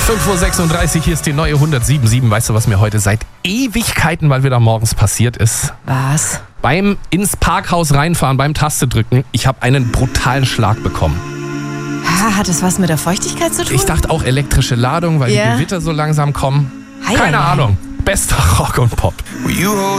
5:36 Uhr, hier ist die neue 107.7. Weißt du, was mir heute seit Ewigkeiten mal wieder morgens passiert ist? Was? Beim ins Parkhaus reinfahren, beim Taste drücken, ich habe einen brutalen Schlag bekommen. Hat das was mit der Feuchtigkeit zu tun? Ich dachte auch elektrische Ladung, weil die Gewitter so langsam kommen. Keine Ahnung. Bester Rock und Pop.